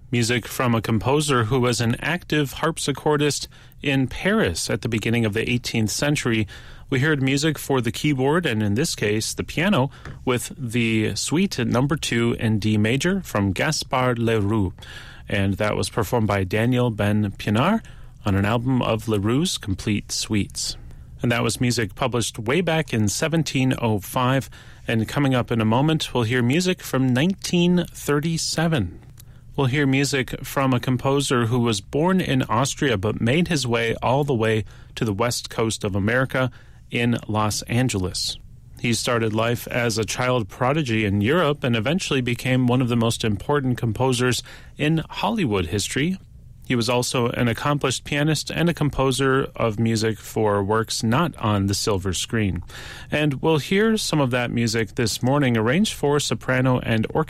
Music from a composer who was an active harpsichordist in Paris at the beginning of the 18th century. We heard music for the keyboard, and in this case, the piano, with the Suite Number 2 in D major from Gaspard Leroux. And that was performed by Daniel Ben Pienaar on an album of Leroux's Complete Suites. And that was music published way back in 1705. And coming up in a moment, we'll hear music from 1937. We'll hear music from a composer who was born in Austria but made his way all the way to the west coast of America in Los Angeles. He started life as a child prodigy in Europe and eventually became one of the most important composers in Hollywood history. He was also an accomplished pianist and a composer of music for works not on the silver screen. And we'll hear some of that music this morning, arranged for soprano and orchestra